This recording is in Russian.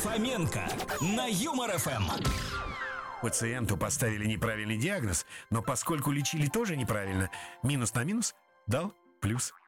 Фоменко на Юмор ФМ. Пациенту поставили неправильный диагноз, но поскольку лечили тоже неправильно, минус на минус дал плюс.